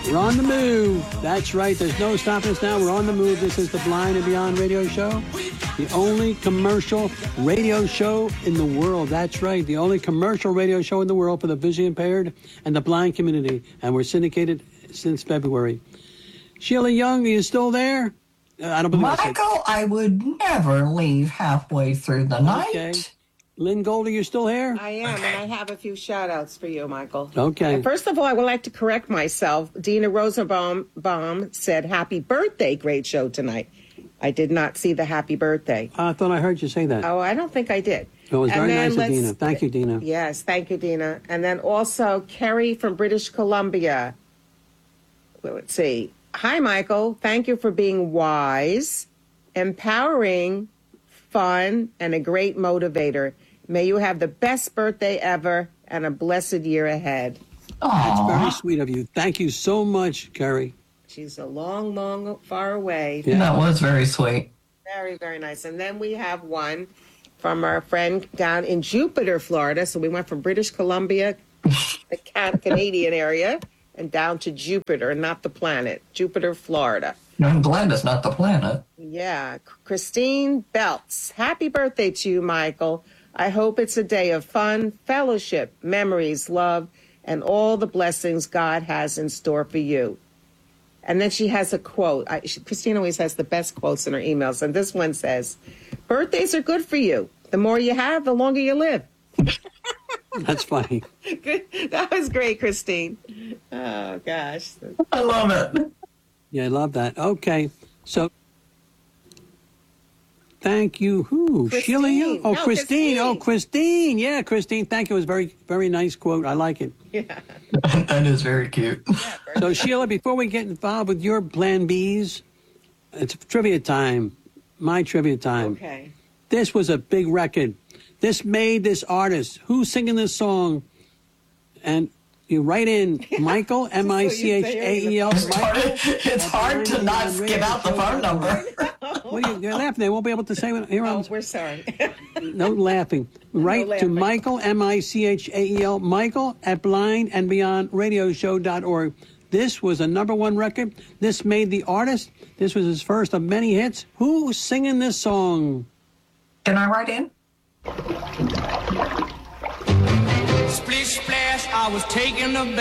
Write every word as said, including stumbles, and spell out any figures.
We're on the move. That's right. There's no stopping us now. We're on the move. This is the Blind and Beyond radio show. The only commercial radio show in the world. That's right. The only commercial radio show in the world for the visually impaired and the blind community. And we're syndicated since February. Sheila Young, are you still there? Uh, I don't believe Michael, I, I would never leave halfway through the night. Okay. Lynn Gold, are you still here? I am, okay. and I have a few shout-outs for you, Michael. Okay. And first of all, I would like to correct myself. Dina Rosenbaum Baum said, happy birthday, great show tonight. I did not see the happy birthday. I thought I heard you say that. Oh, I don't think I did. It was And very then nice of let's- Dina. Thank you, Dina. Yes, thank you, Dina. And then also Kerry from British Columbia. Well, let's see. Hi, Michael. Thank you for being wise, empowering, fun, and a great motivator. May you have the best birthday ever and a blessed year ahead. That's Aww. very sweet of you. Thank you so much, Carrie. She's a long, long, far away. Yeah. That was very sweet. Very, very nice. And then we have one from our friend down in Jupiter, Florida. So we went from British Columbia, the Can- Canadian area, and down to Jupiter, not the planet, Jupiter, Florida. I'm glad it's not the planet. Yeah. Christine Belts. Happy birthday to you, Michael. I hope it's a day of fun, fellowship, memories, love, and all the blessings God has in store for you. And then she has a quote. I, she, Christine always has the best quotes in her emails. And this one says, birthdays are good for you. The more you have, the longer you live. That's funny. Good. That was great, Christine. Oh, gosh. I love it. Yeah, I love that. Okay, so thank you. Who? Christine. Sheila Young? Oh, No, Christine. Oh, Christine. Christine. Yeah, Christine. Thank you. It was a very, very nice quote. I like it. Yeah. That is very cute. So, Sheila, before we get involved with your Plan Bs, it's trivia time. My trivia time. Okay. This was a big record. This made this artist. Who's singing this song? And you write in Michael, M I C H A E L. It's hard, it's hard to not give out the phone number. What are you, you're laughing. They won't be able to say it. Here Oh, on, we're sorry. no laughing. Write to laughing. Michael, M I C H A E L, Michael at blind and beyond radio show dot org. This was a number one record. This made the artist. This was his first of many hits. Who's singing this song? Can I write in? Splish splash, I was taking a bath.